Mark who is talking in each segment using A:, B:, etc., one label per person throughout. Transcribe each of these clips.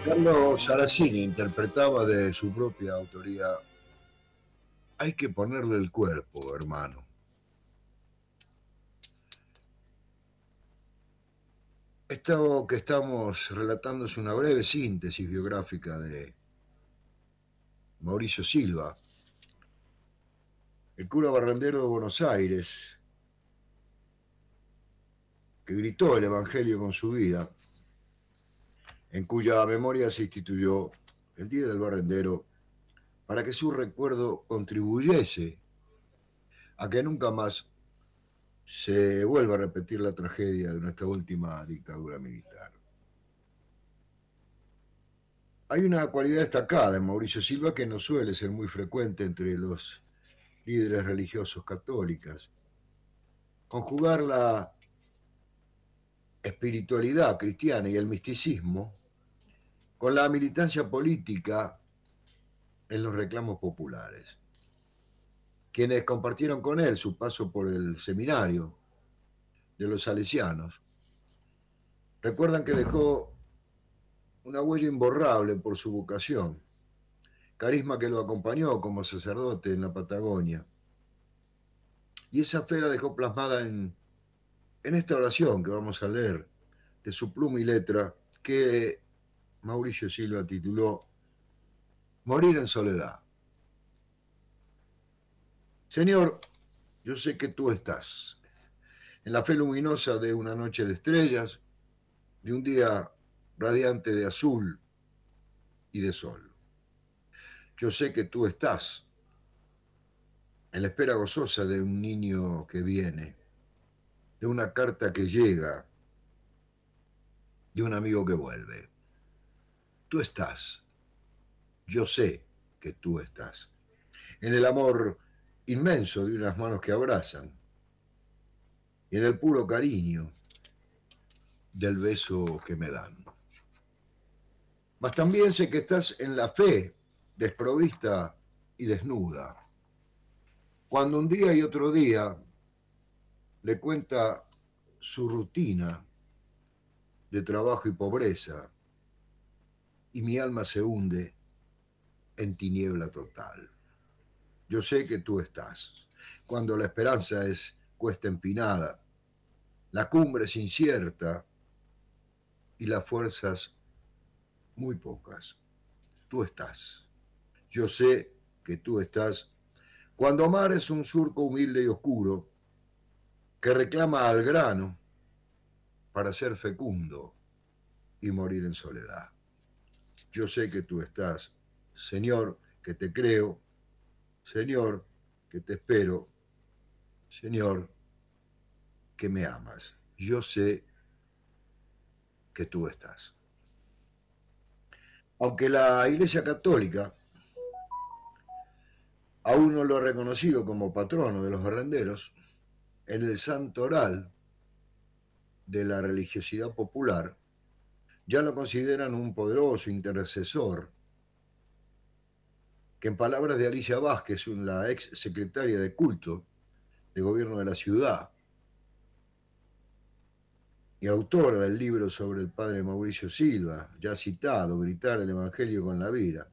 A: Carlos Saracini interpretaba de su propia autoría: hay que ponerle el cuerpo, hermano. Esto que estamos relatando es una breve síntesis biográfica de Mauricio Silva, el cura barrendero de Buenos Aires, que gritó el Evangelio con su vida, en cuya memoria se instituyó el Día del Barrendero para que su recuerdo contribuyese a que nunca más se vuelva a repetir la tragedia de nuestra última dictadura militar. Hay una cualidad destacada en Mauricio Silva que no suele ser muy frecuente entre los líderes religiosos católicas: conjugar la espiritualidad cristiana y el misticismo con la militancia política en los reclamos populares. Quienes compartieron con él su paso por el seminario de los salesianos recuerdan que dejó una huella imborrable por su vocación, carisma que lo acompañó como sacerdote en la Patagonia. Y esa fe la dejó plasmada en esta oración que vamos a leer de su pluma y letra, que Mauricio Silva tituló Morir en soledad. Señor, yo sé que tú estás en la fe luminosa de una noche de estrellas, de un día radiante de azul y de sol. Yo sé que tú estás en la espera gozosa de un niño que viene, de una carta que llega, de un amigo que vuelve. Tú estás, yo sé que tú estás, en el amor inmenso de unas manos que abrazan y en el puro cariño del beso que me dan. Mas también sé que estás en la fe desprovista y desnuda, cuando un día y otro día le cuenta su rutina de trabajo y pobreza y mi alma se hunde en tiniebla total. Yo sé que tú estás, cuando la esperanza es cuesta empinada, la cumbre es incierta y las fuerzas muy pocas. Tú estás. Yo sé que tú estás cuando amar es un surco humilde y oscuro que reclama al grano para ser fecundo y morir en soledad. Yo sé que tú estás, Señor, que te creo, Señor, que te espero, Señor, que me amas. Yo sé que tú estás. Aunque la Iglesia Católica aún no lo ha reconocido como patrono de los barrenderos, en el santoral de la religiosidad popular ya lo consideran un poderoso intercesor que, en palabras de Alicia Vázquez, la ex secretaria de culto de gobierno de la ciudad y autora del libro sobre el padre Mauricio Silva, ya citado, Gritar el Evangelio con la vida,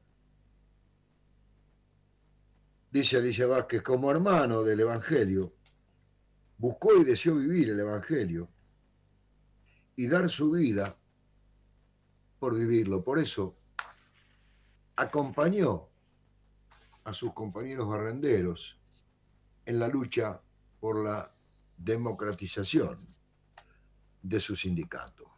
A: dice Alicia Vázquez: como hermano del Evangelio, buscó y deseó vivir el Evangelio y dar su vida por vivirlo. Por eso acompañó a sus compañeros barrenderos en la lucha por la democratización de su sindicato.